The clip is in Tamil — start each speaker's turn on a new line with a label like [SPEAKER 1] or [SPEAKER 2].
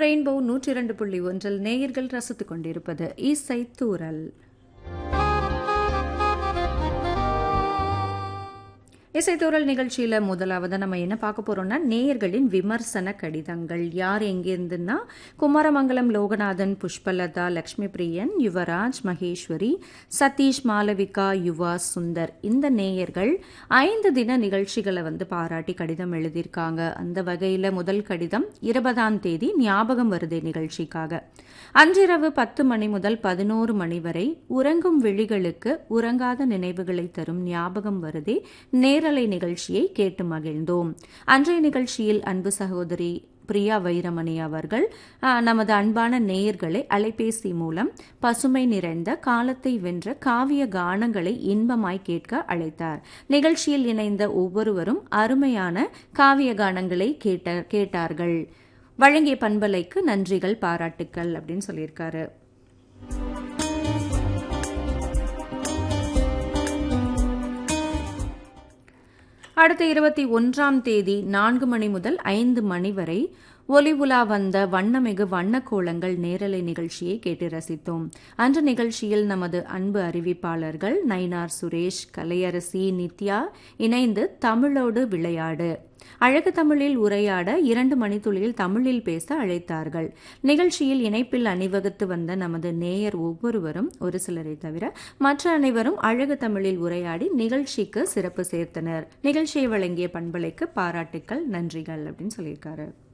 [SPEAKER 1] ரெயின்போ 102.1 நேயர்கள் ரசித்துக் கொண்டிருப்பது இசைத்தூரல். இசைத்தூரல் நிகழ்ச்சியில முதலாவது நம்ம என்ன பார்க்க போறோம்னா, நேயர்களின் விமர்சன கடிதங்கள். யார் எங்கிருந்துன்னா, குமாரமங்கலம் லோகநாதன், புஷ்பலதா, லக்ஷ்மி பிரியன், யுவராஜ், மகேஸ்வரி, சதீஷ், மாலவிகா, யுவா, சுந்தர். இந்த நேயர்கள் 5 தின நிகழ்ச்சிகளை பாராட்டி கடிதம் எழுதியிருக்காங்க. அந்த வகையில் முதல் கடிதம் 20ஆம் தேதி ஞாபகம் வருதே நிகழ்ச்சிக்காக. அன்றிரவு 10 மணி முதல் 11 மணி வரை உறங்கும் விழிகளுக்கு உறங்காத நினைவுகளை தரும் ஞாபகம் வருதே நேரலை நிகழ்ச்சியை கேட்டு மகிழ்ந்தோம். அன்றைய நிகழ்ச்சியில் அன்பு சகோதரி பிரியா வைரமணி அவர்கள் நமது அன்பான நேயர்களை அலைபேசி மூலம் பசுமை நிறைந்த காலத்தை வென்ற காவிய கானங்களை இன்பமாய் கேட்க அழைத்தார். நிகழ்ச்சியில் இணைந்த ஒவ்வொருவரும் அருமையான காவிய கானங்களை கேட்டார்கள். வழங்கிய பண்பலைக்கு நன்றிகள், பாராட்டுக்கள் அப்படின்னு சொல்லியிருக்காரு. அடுத்த 21ஆம் தேதி 4 மணி முதல் 5 மணி வரை ஒலி உலா வந்த வண்ணமிகு வண்ணக்கோலங்கள் நேரலை நிகழ்ச்சியை கேட்டு ரசித்தோம். அன்று நிகழ்ச்சியில் நமது அன்பு அறிவிப்பாளர்கள் நயினார் சுரேஷ், கலையரசி, நித்யா இணைந்து தமிழோடு விளையாடு, அழகு தமிழில் உரையாட 2 மணித்துளியில் தமிழில் பேச அழைத்தார்கள். நிகழ்ச்சியில் இணைப்பில் அணிவகுத்து வந்த நமது நேயர் ஒவ்வொருவரும், ஒரு சிலரை தவிர மற்ற அனைவரும் அழகு தமிழில் உரையாடி நிகழ்ச்சிக்கு சிறப்பு சேர்த்தனர். நிகழ்ச்சியை வழங்கிய பண்பலைக்கு பாராட்டுக்கள், நன்றிகள் அப்படின்னு சொல்லியிருக்காரு.